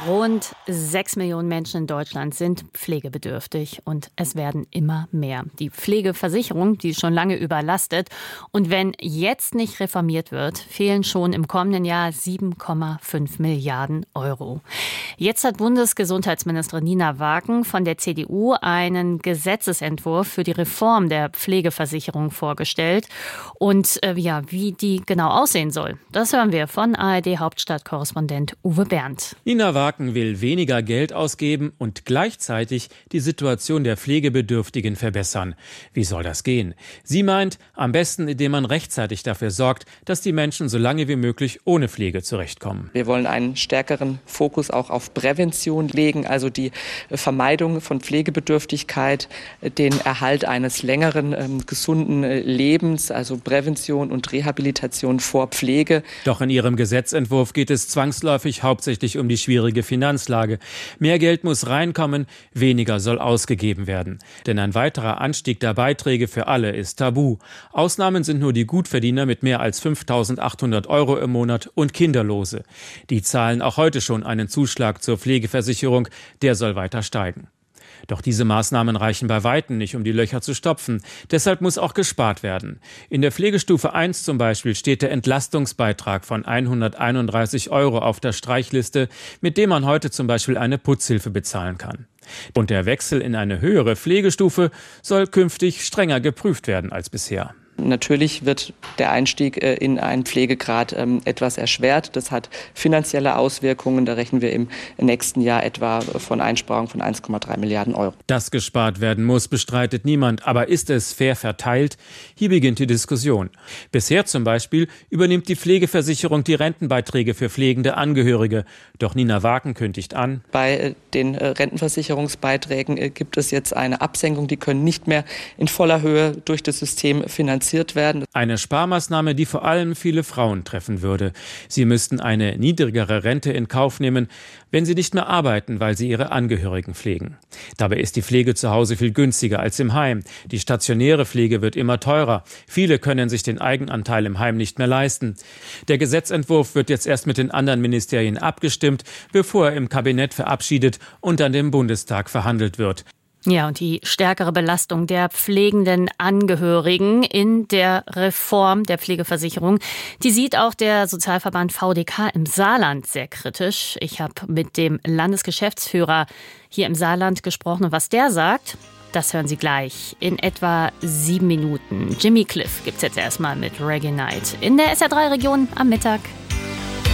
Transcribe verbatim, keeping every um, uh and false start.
Rund sechs Millionen Menschen in Deutschland sind pflegebedürftig und es werden immer mehr. Die Pflegeversicherung, die ist schon lange überlastet. Und wenn jetzt nicht reformiert wird, fehlen schon im kommenden Jahr sieben Komma fünf Milliarden Euro. Jetzt hat Bundesgesundheitsministerin Nina Wagen von der C D U einen Gesetzesentwurf für die Reform der Pflegeversicherung vorgestellt. Und äh, ja, wie die genau aussehen soll, das hören wir von A R D-Hauptstadtkorrespondent Uwe Berndt. Nina Wagen will weniger Geld ausgeben und gleichzeitig die Situation der Pflegebedürftigen verbessern. Wie soll das gehen? Sie meint, am besten, indem man rechtzeitig dafür sorgt, dass die Menschen so lange wie möglich ohne Pflege zurechtkommen. Wir wollen einen stärkeren Fokus auch auf Prävention legen, also die Vermeidung von Pflegebedürftigkeit, den Erhalt eines längeren, ähm, gesunden Lebens, also Prävention und Rehabilitation vor Pflege. Doch in ihrem Gesetzentwurf geht es zwangsläufig hauptsächlich um die schwierige Finanzlage. Mehr Geld muss reinkommen, weniger soll ausgegeben werden. Denn ein weiterer Anstieg der Beiträge für alle ist tabu. Ausnahmen sind nur die Gutverdiener mit mehr als fünftausendachthundert Euro im Monat und Kinderlose. Die zahlen auch heute schon einen Zuschlag zur Pflegeversicherung, der soll weiter steigen. Doch diese Maßnahmen reichen bei Weitem nicht, um die Löcher zu stopfen. Deshalb muss auch gespart werden. In der Pflegestufe eins zum Beispiel steht der Entlastungsbeitrag von hunderteinunddreißig Euro auf der Streichliste, mit dem man heute zum Beispiel eine Putzhilfe bezahlen kann. Und der Wechsel in eine höhere Pflegestufe soll künftig strenger geprüft werden als bisher. Natürlich wird der Einstieg in einen Pflegegrad etwas erschwert. Das hat finanzielle Auswirkungen. Da rechnen wir im nächsten Jahr etwa von Einsparungen von eins Komma drei Milliarden Euro. Dass gespart werden muss, bestreitet niemand. Aber ist es fair verteilt? Hier beginnt die Diskussion. Bisher zum Beispiel übernimmt die Pflegeversicherung die Rentenbeiträge für pflegende Angehörige. Doch Nina Wagen kündigt an: Bei den Rentenversicherungsbeiträgen gibt es jetzt eine Absenkung. Die können nicht mehr in voller Höhe durch das System finanziert werden. Eine Sparmaßnahme, die vor allem viele Frauen treffen würde. Sie müssten eine niedrigere Rente in Kauf nehmen, wenn sie nicht mehr arbeiten, weil sie ihre Angehörigen pflegen. Dabei ist die Pflege zu Hause viel günstiger als im Heim. Die stationäre Pflege wird immer teurer. Viele können sich den Eigenanteil im Heim nicht mehr leisten. Der Gesetzentwurf wird jetzt erst mit den anderen Ministerien abgestimmt, bevor er im Kabinett verabschiedet und dann im Bundestag verhandelt wird. Ja, und die stärkere Belastung der pflegenden Angehörigen in der Reform der Pflegeversicherung, die sieht auch der Sozialverband V D K im Saarland sehr kritisch. Ich habe mit dem Landesgeschäftsführer hier im Saarland gesprochen und was der sagt, das hören Sie gleich in etwa sieben Minuten. Jimmy Cliff gibt's jetzt erstmal mit Reggae Night in der S R drei Region am Mittag.